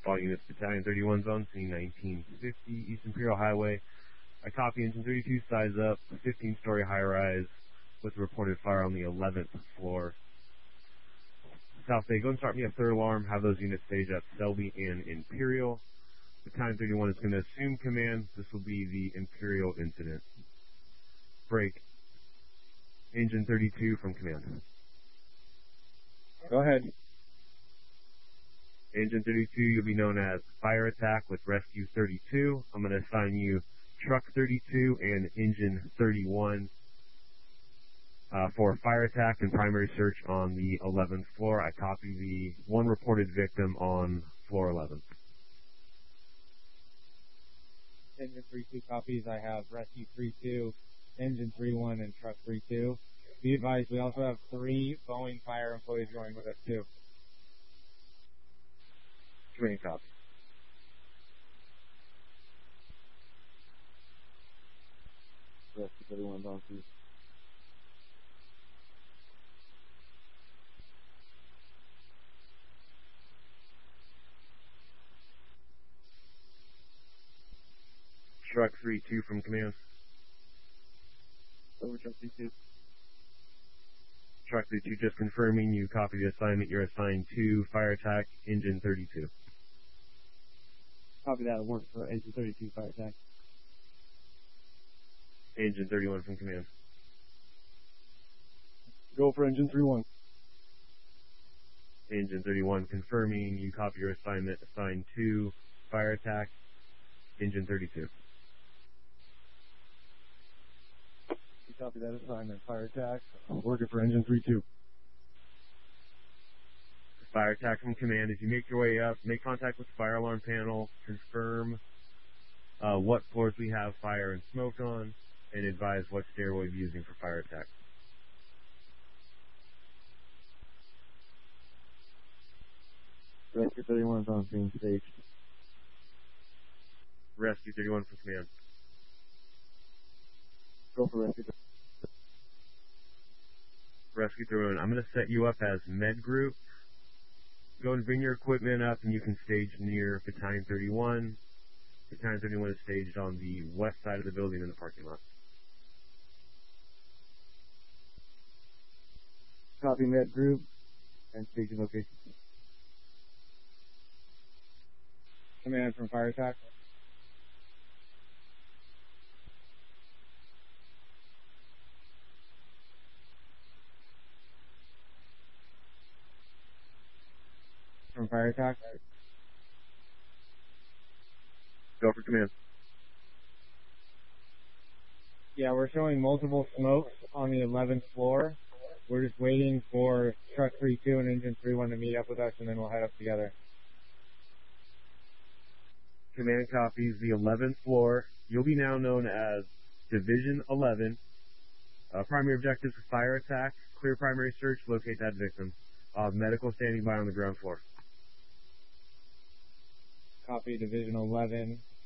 All units, Battalion 31's on scene, 1950 East Imperial Highway. I copy Engine 32, size up, 15-story high-rise with reported fire on the 11th floor. South Bay, go and start me a third alarm. Have those units staged at Selby and Imperial. Battalion 31 is going to assume command. This will be the Imperial incident. Break. Engine 32 from command. Go ahead. Engine 32, you'll be known as Fire Attack with Rescue 32. I'm going to assign you Truck 32 and Engine 31 for Fire Attack and primary search on the 11th floor. I copy the one reported victim on floor 11. Engine 32 copies. I have Rescue 32, Engine 31, and Truck 32. Be advised, we also have 3 Boeing Fire employees going with us too. Command copy. Rescue 31 on please. Truck 32 from command. Over Truck 32. Truck 32 just confirming you copy the assignment. You're assigned to Fire Attack, Engine 32. Copy that. Work for Engine 32 Fire Attack. Engine 31 from command. Go for Engine 31. Engine 31 confirming you copy your assignment. Assigned to Fire Attack, Engine 32. Copy that assignment. Fire Attack. Working for Engine 32. Fire Attack from command. As you make your way up, make contact with the fire alarm panel, confirm what floors we have fire and smoke on, and advise what stairway we're using for Fire Attack. Rescue 31 is on scene stage. Rescue 31 from command. Go for Rescue. Rescue 31. I'm going to set you up as med group. Go and bring your equipment up, and you can stage near Battalion 31. Battalion 31 is staged on the west side of the building in the parking lot. Copy med group and staging location. Command from Fire Attack. From Fire Attack. Go for command. Yeah, we're showing multiple smokes on the 11th floor. We're just waiting for Truck 32 and Engine 31 to meet up with us, and then we'll head up together. Command copies the 11th floor. You'll be now known as Division 11. Primary objectives for Fire Attack. Clear primary search. Locate that victim. Medical standing by on the ground floor. Copy Division 11.